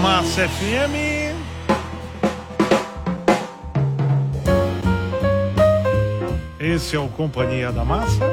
Massa FM. Esse é o Companhia da Massa.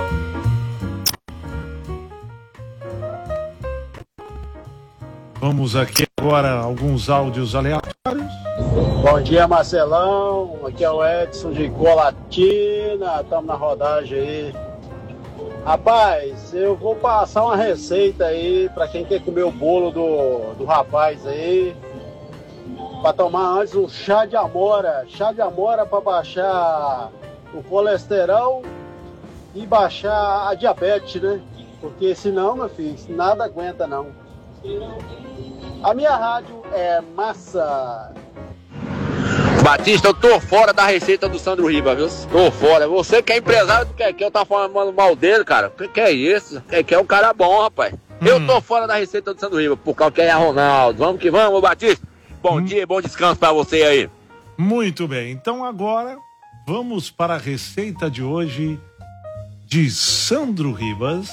Vamos aqui agora alguns áudios aleatórios. Bom dia, Marcelão. Aqui é o Edson de Colatina. Estamos na rodagem aí. Rapaz, eu vou passar uma receita aí para quem quer comer o bolo do rapaz aí. Para tomar antes um chá de amora. Chá de amora para baixar o colesterol e baixar a diabetes, né? Porque senão, meu filho, nada aguenta não. A minha rádio é Massa. Batista, eu tô fora da receita do Sandro Ribas, viu? Tô fora. Você que é empresário do Keké, eu tá falando mal dele, cara. O que é isso? Keké é um cara bom, rapaz. Eu tô fora da receita do Sandro Ribas, por causa que é a Ronaldo. Vamos que vamos, Batista. Bom dia e bom descanso pra você aí. Muito bem. Então agora vamos para a receita de hoje de Sandro Ribas.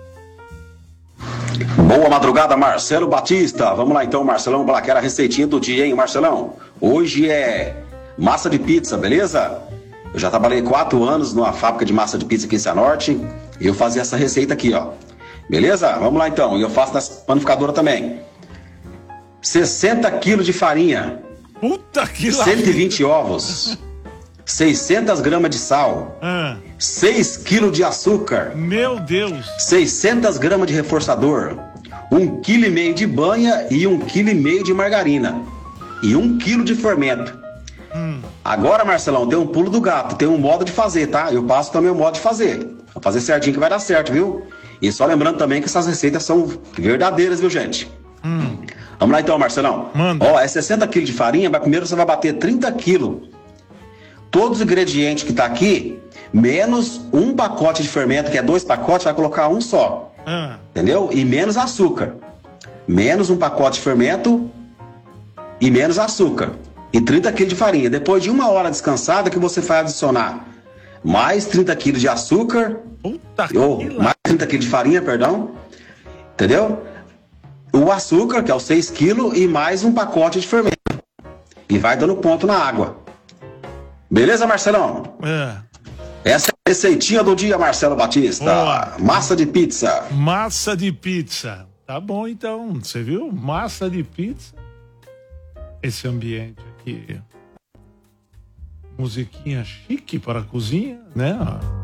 Boa madrugada, Marcelo Batista. Vamos lá então, Marcelão, aquela receitinha do dia, hein, Marcelão? Hoje é massa de pizza, beleza? Eu já trabalhei 4 anos numa fábrica de massa de pizza aqui em Cianorte e eu fazia essa receita aqui, ó. Beleza? Vamos lá então. E eu faço na panificadora também. 60 quilos de farinha. Puta que 120 ovos. 600 gramas de sal. 6 quilos de açúcar. Meu Deus. 600 gramas de reforçador. 1,5 kg de banha e 1,5 kg de margarina. E 1 kg de fermento. Agora, Marcelão, tem um pulo do gato. Tem um modo de fazer, tá? Eu passo também o modo de fazer. Vou fazer certinho que vai dar certo, viu? E só lembrando também que essas receitas são verdadeiras, viu, gente? Vamos lá então, Marcelão. Manda. Ó, é 60 quilos de farinha. Primeiro você vai bater 30 quilos. Todos os ingredientes que tá aqui, menos um pacote de fermento, que é 2 pacotes, vai colocar um só. Entendeu? E menos açúcar. Menos um pacote de fermento e menos açúcar. E 30 quilos de farinha. Depois de 1 hora descansada, que você vai adicionar mais 30 quilos de açúcar. Mais 30 quilos de farinha, perdão. Entendeu? O açúcar, que é os 6 quilos, e mais um pacote de fermento. E vai dando ponto na água. Beleza, Marcelão? Essa é a receitinha do dia, Marcelo Batista. Boa. Massa de pizza. Massa de pizza. Tá bom, então. Você viu? Massa de pizza. Esse ambiente aqui. Musiquinha chique para a cozinha, né?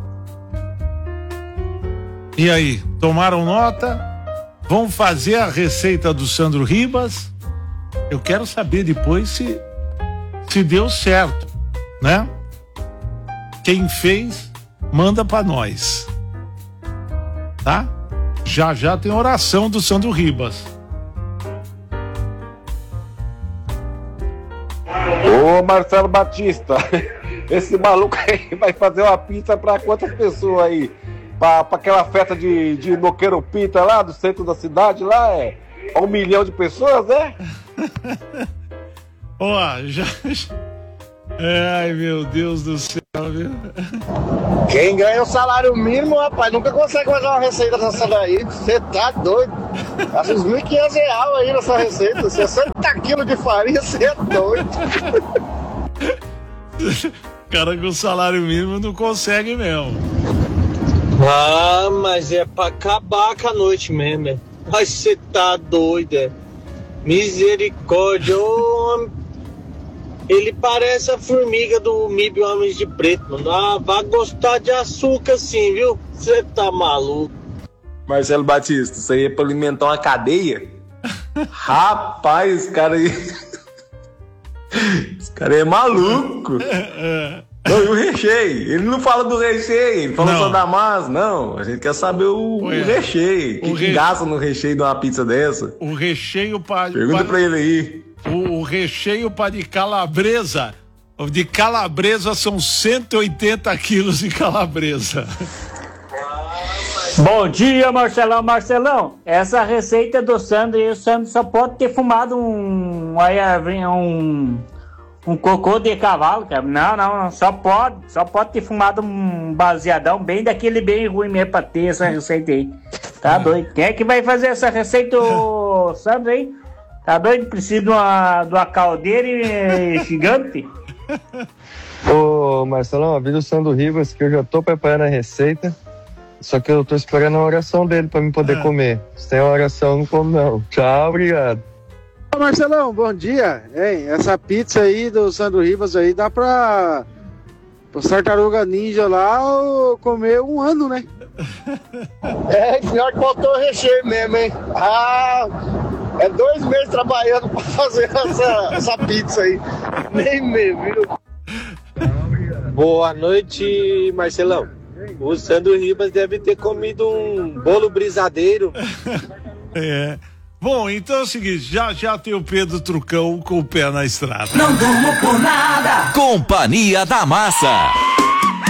E aí, tomaram nota? Vão fazer a receita do Sandro Ribas? Eu quero saber depois se deu certo, né? Quem fez, manda pra nós. Tá? Já tem oração do Sandro Ribas. Ô Marcelo Batista, esse maluco aí vai fazer uma pizza pra quantas pessoas aí? Pra aquela festa de Noqueiro Pita lá, do centro da cidade lá, 1 milhão de pessoas, é? Ó, ai, meu Deus do céu, viu? Quem ganha o salário mínimo, rapaz, nunca consegue fazer uma receita dessa daí. Você tá doido. Acho uns R$1.500 aí nessa receita. 60 quilos de farinha, você é doido. Cara com salário mínimo não consegue mesmo. Ah, mas é pra acabar com a noite mesmo, é. Mas você tá doido, é. Misericórdia, ô, ele parece a formiga do MIB Homens de Preto, mano. Ah, vai gostar de açúcar sim, viu? Você tá maluco. Marcelo Batista, isso aí é pra alimentar uma cadeia? Rapaz, esse cara aí... Esse cara é maluco. Não, e o recheio? Ele não fala do recheio, ele fala só da massa, não. A gente quer saber o recheio. O que gasta no recheio de uma pizza dessa? O recheio para... Pergunta pra ele aí. O recheio para de calabresa. De calabresa são 180 quilos de calabresa. Bom dia, Marcelão. Marcelão, essa receita do Sandro, e o Sandro só pode ter fumado um cocô de cavalo, cara. Não, só pode ter fumado um baseadão bem daquele bem ruim mesmo pra ter essa receita aí. Tá doido. Quem é que vai fazer essa receita, o Sandro aí? Tá doido? Precisa de uma caldeira gigante? Ô, Marcelão, avisa o Sandro Ribas que eu já tô preparando a receita, só que eu tô esperando a oração dele pra me poder comer. Se tem uma oração, não como não. Tchau, obrigado. Ô Marcelão, bom dia. Hein, essa pizza aí do Sandro Ribas aí dá pra Tartaruga Ninja lá comer um ano, né? Pior que faltou recheio mesmo, hein? É 2 meses trabalhando pra fazer essa pizza aí. Nem mesmo, viu? Boa noite, Marcelão. O Sandro Ribas deve ter comido um bolo brisadeiro. Bom, então é o seguinte, já tem o Pedro Trucão com o pé na estrada. Não durmo por nada. Companhia da Massa.